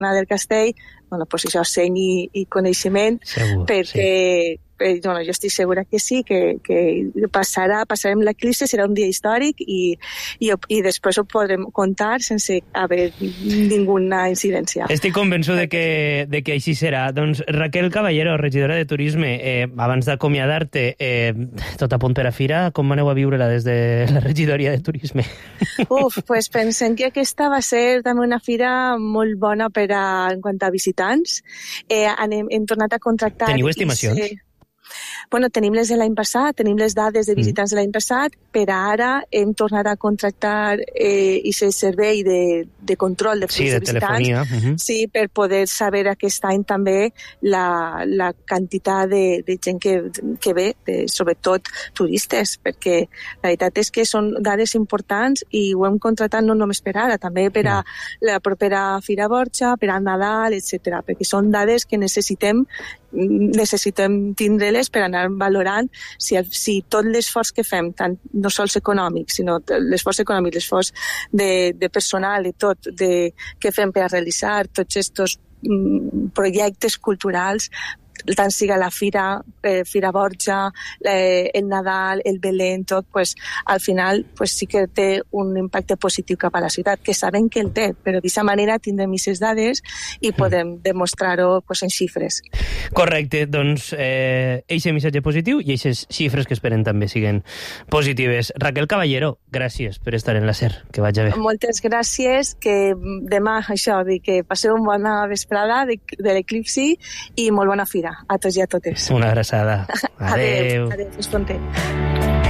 del Castell, bueno, pues això, seny i coneixement, segur, perquè bueno, jo estic segura que sí, que passarem l'eclipsi, serà un dia històric i després ho podrem contar sense haver ninguna incidència. Estic convençut de que així serà. Doncs Raquel Caballero, regidora de Turisme, abans d'acomiadar-te, tot a punt per a fira, com aneu a viure-la des de la regidoria de Turisme? Pues pensem que aquesta va ser també una fira molt bona en quant a visitants. Hem tornat a contractar... Teniu estimacions? Bueno, tenim les de l'any passat, tenim les dades de visitants de l'any passat, per ara hem tornat a contractar aquest servei de control de flux de visitants. Telefonia. Sí, per poder saber aquest any també la quantitat de gent que ve, sobretot turistes, perquè la veritat és que són dades importants i ho hem contractat no només per ara, també per a la propera Fira Borja, per a Nadal, etc. Perquè són dades que necessitem tindre-les per anar valorant si tot l'esforç que fem, tant no sols econòmic, sinó l'esforç econòmic, l'esforç de personal i tot que fem per a realitzar tots aquests projectes culturals, tant siga la Fira Borja, el Nadal, el Belén, tot, pues, al final pues, sí que té un impacte positiu cap a la ciutat, que sabem que el té, però d'aquesta manera tindrem aquestes dades i podem demostrar-ho pues, en xifres. Correcte, doncs eixe missatge positiu i eixes xifres que esperen també siguen positives. Raquel Caballero, gràcies per estar en la SER, que vagi bé. Moltes gràcies, que demà això, que passeu una bona vesprada de l'eclipsi i molt bona fira a tots i a totes. Una abraçada. Adéu. Adéu, fins pronter.